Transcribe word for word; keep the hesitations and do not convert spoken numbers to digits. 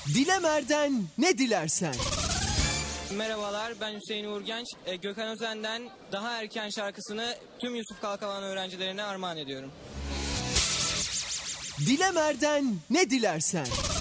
Dilemer'den ne dilersen. Merhabalar, ben Hüseyin Uğur Genç. E, Gökhan Özen'den Daha Erken şarkısını tüm Yusuf Kalkavan öğrencilerine armağan ediyorum. Dilemer'den ne dilersen.